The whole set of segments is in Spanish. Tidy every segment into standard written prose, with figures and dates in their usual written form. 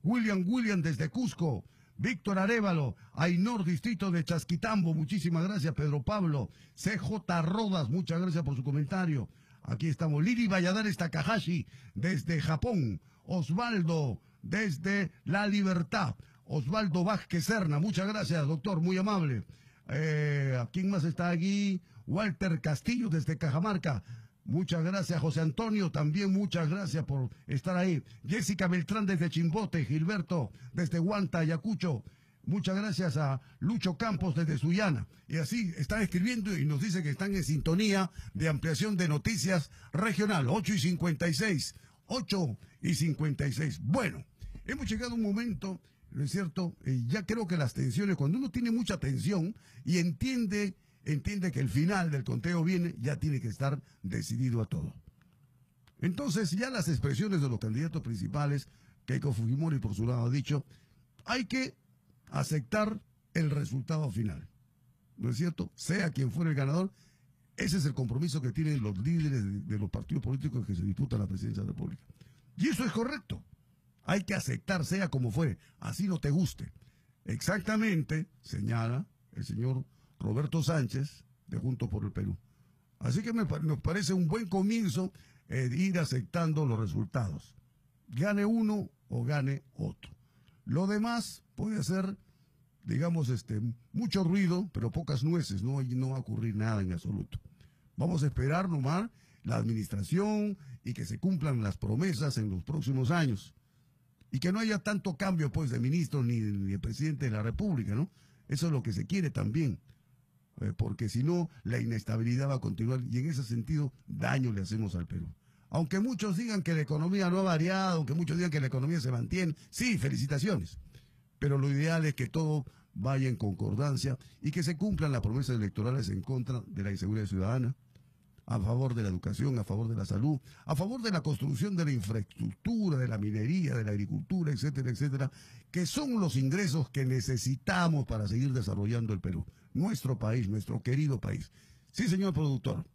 William desde Cusco, Víctor Arévalo, Ainor, distrito de Chasquitambo, muchísimas gracias, Pedro Pablo, CJ Rodas, muchas gracias por su comentario. Aquí estamos, Liri Valladares Takahashi, desde Japón, Osvaldo, desde La Libertad, Osvaldo Vázquez Serna, muchas gracias, doctor, muy amable. ¿Quién más está aquí? Walter Castillo, desde Cajamarca. Muchas gracias, José Antonio, también muchas gracias por estar ahí. Jessica Beltrán desde Chimbote, Gilberto desde Huanta, Ayacucho. Muchas gracias a Lucho Campos desde Sullana. Y así están escribiendo y nos dice que están en sintonía de ampliación de noticias regional. 8:56. 8:56. Bueno, hemos llegado a un momento, ¿no es cierto? Ya creo que las tensiones, cuando uno tiene mucha tensión y entiende que el final del conteo viene, ya tiene que estar decidido a todo. Entonces, ya las expresiones de los candidatos principales, Keiko Fujimori por su lado ha dicho, hay que aceptar el resultado final. ¿No es cierto? Sea quien fuera el ganador, ese es el compromiso que tienen los líderes de los partidos políticos que se disputan la presidencia de la República. Y eso es correcto. Hay que aceptar, sea como fuere, así no te guste. Exactamente, señala el señor Roberto Sánchez, de Juntos por el Perú. Así que nos parece un buen comienzo ir aceptando los resultados. Gane uno o gane otro. Lo demás puede ser, digamos, mucho ruido, pero pocas nueces, no va a ocurrir nada en absoluto. Vamos a esperar nomás la administración y que se cumplan las promesas en los próximos años. Y que no haya tanto cambio, pues, de ministro ni de presidente de la República, ¿no? Eso es lo que se quiere también. Porque si no, la inestabilidad va a continuar y en ese sentido daño le hacemos al Perú. Aunque muchos digan que la economía no ha variado, aunque muchos digan que la economía se mantiene, sí, felicitaciones. Pero lo ideal es que todo vaya en concordancia y que se cumplan las promesas electorales en contra de la inseguridad ciudadana, a favor de la educación, a favor de la salud, a favor de la construcción de la infraestructura, de la minería, de la agricultura, etcétera, etcétera, que son los ingresos que necesitamos para seguir desarrollando el Perú, nuestro país, nuestro querido país. Sí, señor productor.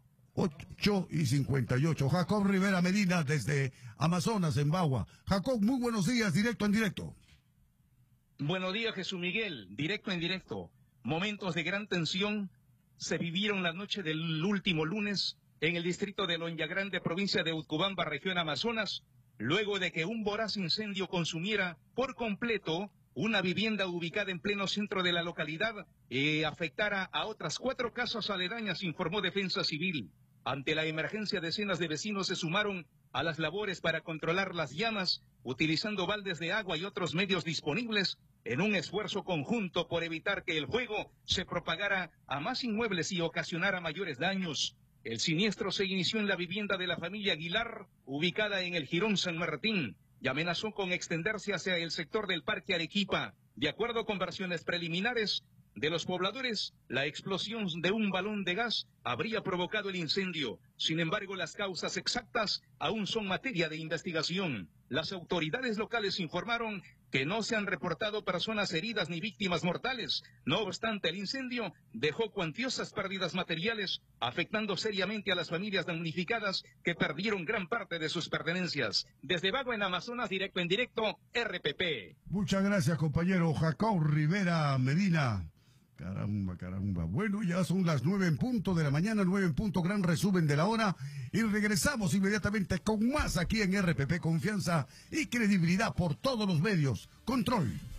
8:58. Jacob Rivera Medina desde Amazonas, en Bagua. Jacob, muy buenos días, directo en directo. Buenos días, Jesús Miguel, directo en directo. Momentos de gran tensión se vivieron la noche del último lunes en el distrito de Loña Grande, provincia de Utcubamba, región Amazonas, luego de que un voraz incendio consumiera por completo una vivienda ubicada en pleno centro de la localidad y afectara a otras 4 casas aledañas, informó Defensa Civil. Ante la emergencia, decenas de vecinos se sumaron a las labores para controlar las llamas, utilizando baldes de agua y otros medios disponibles, en un esfuerzo conjunto por evitar que el fuego se propagara a más inmuebles y ocasionara mayores daños. El siniestro se inició en la vivienda de la familia Aguilar, ubicada en el Jirón San Martín, y amenazó con extenderse hacia el sector del Parque Arequipa. De acuerdo con versiones preliminares de los pobladores, la explosión de un balón de gas habría provocado el incendio. Sin embargo, las causas exactas aún son materia de investigación. Las autoridades locales informaron que no se han reportado personas heridas ni víctimas mortales. No obstante, el incendio dejó cuantiosas pérdidas materiales, afectando seriamente a las familias damnificadas que perdieron gran parte de sus pertenencias. Desde Bagua, en Amazonas, directo en directo, RPP. Muchas gracias, compañero Jacob Rivera Medina. Caramba, caramba. Bueno, ya son las 9 en punto de la mañana, 9 en punto, gran resumen de la hora. Y regresamos inmediatamente con más aquí en RPP, confianza y credibilidad por todos los medios. Control.